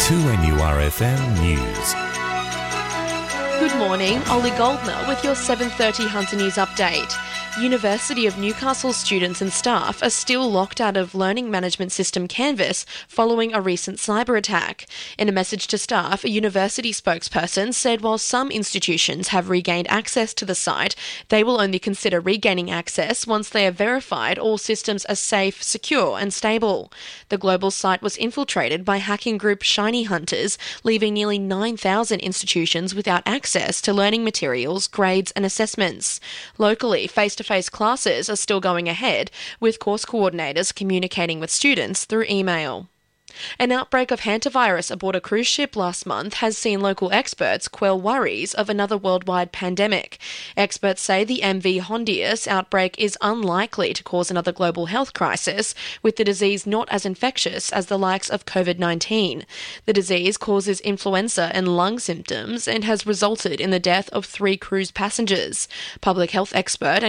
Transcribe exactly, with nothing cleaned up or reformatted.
two N U R F M News. Good morning, Ollie Goldner with your seven thirty Hunter News update. University of Newcastle students and staff are still locked out of learning management system Canvas following a recent cyber attack. In a message to staff, a university spokesperson said while some institutions have regained access to the site, they will only consider regaining access once they have verified all systems are safe, secure and stable. The global site was infiltrated by hacking group Shiny Hunters, leaving nearly nine thousand institutions without access to learning materials, grades and assessments. Locally, face-to-face classes are still going ahead, with course coordinators communicating with students through email. An outbreak of hantavirus aboard a cruise ship last month has seen local experts quell worries of another worldwide pandemic. Experts say the M V Hondius outbreak is unlikely to cause another global health crisis, with the disease not as infectious as the likes of COVID nineteen. The disease causes influenza and lung symptoms and has resulted in the death of three cruise passengers. Public health expert